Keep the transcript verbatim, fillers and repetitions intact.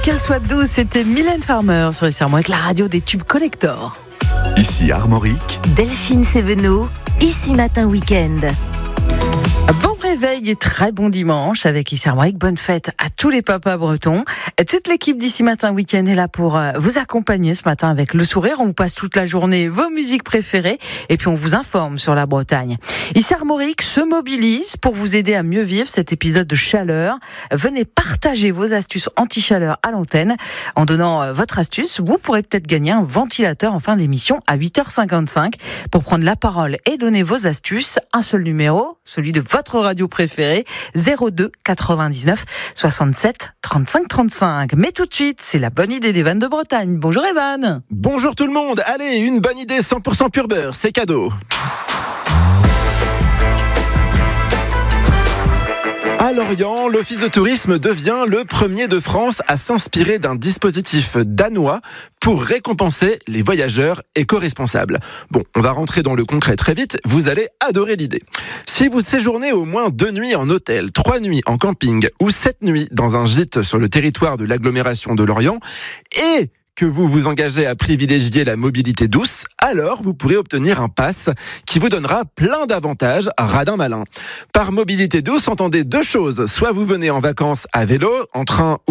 qu'elle soit douce, c'était Mylène Farmer sur Isarmo avec la radio des tubes collector. Ici Armorique. Delphine Sévenot, ici Matin Week-end. Bon réveil et très bon dimanche avec Isarmo avec bonne fête à tous les papas bretons. Toute l'équipe d'Ici Matin Week-end est là pour vous accompagner ce matin avec le sourire. On vous passe toute la journée vos musiques préférées et puis on vous informe sur la Bretagne. Ici Armorique se mobilise pour vous aider à mieux vivre cet épisode de chaleur. Venez partager vos astuces anti-chaleur à l'antenne. En donnant votre astuce, vous pourrez peut-être gagner un ventilateur en fin d'émission à huit heures cinquante-cinq. Pour prendre la parole et donner vos astuces, un seul numéro, celui de votre radio préférée, zéro deux quatre-vingt-dix-neuf soixante-sept trente-cinq trente-cinq. Mais tout de suite, c'est la bonne idée d'Evan de Bretagne. Bonjour Evan. Bonjour tout le monde. Allez, une bonne idée cent pour cent pur beurre, c'est cadeau. À Lorient, l'Office de tourisme devient le premier de France à s'inspirer d'un dispositif danois pour récompenser les voyageurs éco-responsables. Bon, on va rentrer dans le concret très vite, vous allez adorer l'idée. Si vous séjournez au moins deux nuits en hôtel, trois nuits en camping ou sept nuits dans un gîte sur le territoire de l'agglomération de Lorient et que vous vous engagez à privilégier la mobilité douce, alors vous pourrez obtenir un pass qui vous donnera plein d'avantages radin malin. Par mobilité douce, entendez deux choses. Soit vous venez en vacances à vélo, en train